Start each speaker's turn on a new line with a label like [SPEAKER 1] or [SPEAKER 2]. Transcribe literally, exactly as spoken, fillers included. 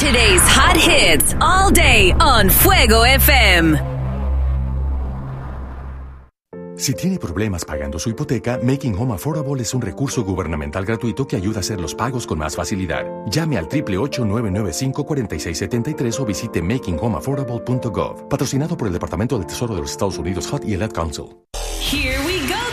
[SPEAKER 1] Today's hot hits all day on Fuego F M.
[SPEAKER 2] Si tiene problemas pagando su hipoteca, Making Home Affordable es un recurso gubernamental gratuito que ayuda a hacer los pagos con más facilidad. Llame al ocho ocho ocho, nueve nueve cinco, cuatro seis siete tres o visite making home affordable punto gov. Patrocinado por el Departamento del Tesoro de los Estados Unidos, H U D y el Ad Council.
[SPEAKER 1] Here we go.